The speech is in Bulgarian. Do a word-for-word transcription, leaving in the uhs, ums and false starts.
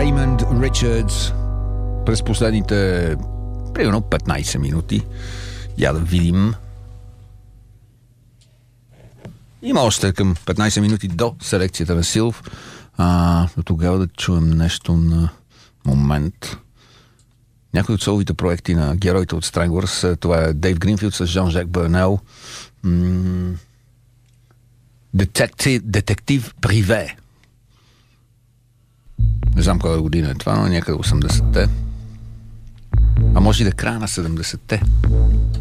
Реймънд Ричардс през последните примерно петнайсет минути. Я да видим. Има още към петнайсет минути до селекцията на Силв. А, до тогава да чуем нещо на момент. Някои от соловите проекти на героите от Stranglers. Това е Дейв Гринфилд с Жан-Жак Бърнел. М- Детектив, детектив Приве. Не знам коя година е това, но някъде осемдесетте. А може и да края на седемдесетте.